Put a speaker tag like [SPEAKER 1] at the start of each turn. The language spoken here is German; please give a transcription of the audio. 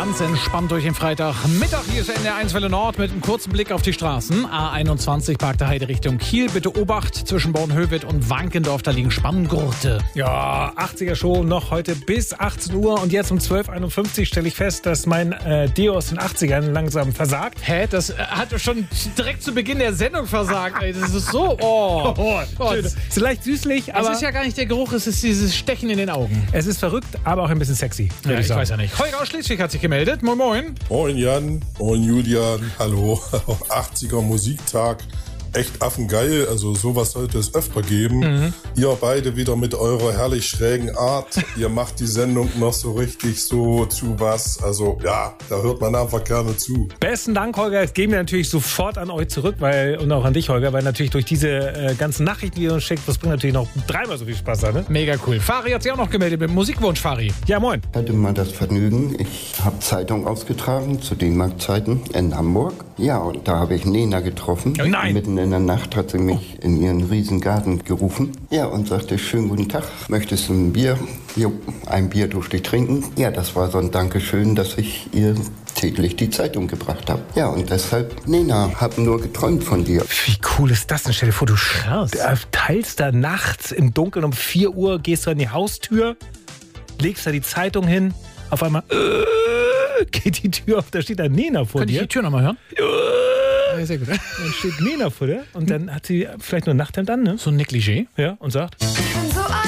[SPEAKER 1] ganz entspannt durch den Freitagmittag. Hier ist NDR1 Welle Nord mit einem kurzen Blick auf die Straßen. A21 Park der Heide Richtung Kiel. Bitte Obacht, zwischen Bornhöved und Wankendorf, da liegen Spanngurte.
[SPEAKER 2] Ja, 80er-Show noch heute bis 18 Uhr. Und jetzt um 12.51 Uhr stelle ich fest, dass mein Deo aus den 80ern langsam versagt.
[SPEAKER 1] Hä? Das hat schon direkt zu Beginn der Sendung versagt. Ey, das ist so... Oh,
[SPEAKER 2] schön. Ist leicht süßlich, aber...
[SPEAKER 1] Es ist ja gar nicht der Geruch, es ist dieses Stechen in den Augen.
[SPEAKER 2] Es ist verrückt, aber auch ein bisschen sexy.
[SPEAKER 1] Ja, ich weiß ja nicht. Holger aus Schleswig hat sich gemeldet. Moin, moin.
[SPEAKER 3] Moin Jan, moin Julian, hallo. 80er Musiktag. Echt affengeil, also sowas sollte es öfter geben. Ihr beide wieder mit eurer herrlich schrägen Art. Ihr macht die Sendung noch so richtig so zu was. Also ja, da hört man einfach gerne zu.
[SPEAKER 2] Besten Dank, Holger. Das geben wir natürlich sofort an euch zurück, und auch an dich, Holger, weil natürlich durch diese ganzen Nachrichten, die ihr uns schickt, das bringt natürlich noch dreimal so viel Spaß an. Ne?
[SPEAKER 1] Mega cool. Fari hat sich auch noch gemeldet mit dem Musikwunsch, Fari.
[SPEAKER 2] Ja, moin.
[SPEAKER 4] Ich hatte mal das Vergnügen, ich habe Zeitung ausgetragen zu D-Mark-Zeiten in Hamburg. Ja, und da habe ich Nena getroffen.
[SPEAKER 2] Oh nein!
[SPEAKER 4] Mitten in der Nacht hat sie mich in ihren Riesengarten gerufen. Ja, und sagte, schönen guten Tag, möchtest du ein Bier? Jo, ein Bier durfte ich trinken. Ja, das war so ein Dankeschön, dass ich ihr täglich die Zeitung gebracht habe. Ja, und deshalb, Nena, hab nur geträumt von dir.
[SPEAKER 2] Wie cool ist das denn? Stell dir vor, du teilst da nachts im Dunkeln um 4 Uhr, gehst du an die Haustür, legst da die Zeitung hin, auf einmal geht die Tür auf, da steht da Nena vor dir.
[SPEAKER 1] Kann ich die Tür nochmal hören?
[SPEAKER 2] Ja, sehr gut. Dann steht Nena vor dir und dann hat sie vielleicht nur ein Nachthemd an, ne?
[SPEAKER 1] So ein Negligé.
[SPEAKER 2] Ja, und sagt...